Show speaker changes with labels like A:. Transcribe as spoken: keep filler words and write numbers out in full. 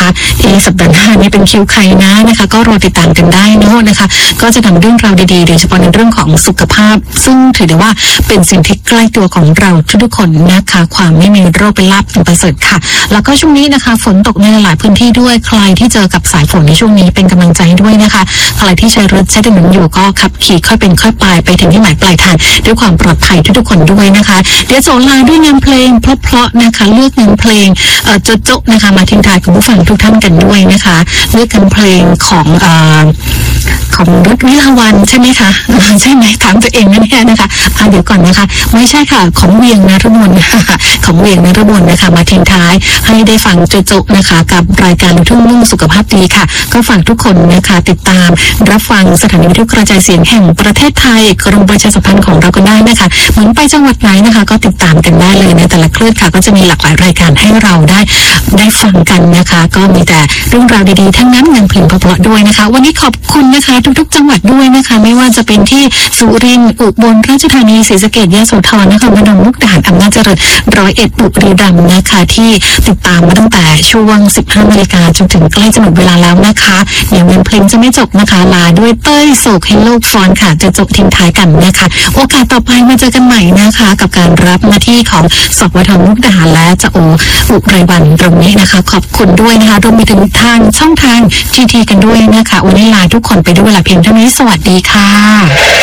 A: นะคะเอสัปดาห์หน้านี้เป็นคิวใครนะนะคะก็รอติดตามกันได้เนาะนะคะก็จะนำเรื่องราวดีๆโดยเฉพาะในเรื่องของสุขภาพซึ่งถือได้ว่าเป็นสิ่งที่ใกล้ตัวของเราทุกๆคนนะคะความไม่มีโรคเป็นลาภอันประเสริฐค่ะแล้วก็ช่วงนี้นะคะฝนตกในหลายพื้นที่ด้วยใครที่เจอกับสายฝนในช่วงนี้เป็นกำลังใจด้วยนะคะใครที่ใช้รถใช้ถนนอยู่ก็ขับขี่ค่อยเป็นค่อยไปไปถึงที่หมายปลายทางด้วยความปลอดภัยทุกๆคนด้วยนะคะเดี๋ยวโซลาด้วยงานเพลงเพราะๆนะคะเลือกงานเพลงเอ่อโจ๊ะๆนะคะมาทิ้งท้ายกับผู้ฟังทุกท่านกันด้วยนะคะเลือกงานเพลงของเอ่อของรุทวิลาวันใช่ไหมคะใช่ไหมถามตัวเองนั่นแค่นะคะอ่าเดี๋ยวก่อนนะคะไม่ใช่ค่ะของเวียงนฤมลของเวียงนฤมลนะคะมาทิ้งท้ายให้ได้ฟังโจ๊ะๆนะคะกับรายการลูกทุ่งนุ่งสุขภาพดีค่ะก็ฝากทุกคนนะคะติดตามรับฟังสถานีวิทยุกระจายเสียงแห่งประเทศไทยกรมประชาสัมพันธ์ของเรากันได้นะคะเหมือนไปจังหวัดไหนนะคะก็ติดตามกันได้เลยในแต่ละคลื่นค่ะก็จะมีหลากหลายรายการให้เราได้ได้ฟังกันนะคะก็มีแต่เรื่องราวดีๆทั้งนั้นงานเพลงเพราะๆด้วยนะคะวันนี้ขอบคุณนะคะทุกๆจังหวัดด้วยนะคะไม่ว่าจะเป็นที่สุรินทร์อุบลราชธานีศรีสะเกษยโสธรนครพนมมุกดาหารอำนาจเจริญร้อยเอ็ดบุรีรัมย์นะคะที่ติดตามมาตั้งแต่ช่วงสิบห้านาฬิกาจนถึงใกล้จะหมดเวลาแล้วนะคะเดี๋ยวงานเพลงจะไม่จบนะคะลาด้วยเต้ยโศกให้โลกฟอนค่ะจะจบทิ้งท้ายกันนะคะโอกาสต่อไปมาเจอกันใหม่นะคะกับการรับหน้าที่ของสวทมุกดาหารและจะโออุไรวันตรงนี้นะคะขอบคุณด้วยนะคะรวมไปถึงทางช่องทางทีทีกันด้วยนะคะวันนี้ลาทุกคนไปด้วยเวลาเพียงเท่านี้สวัสดีค่ะ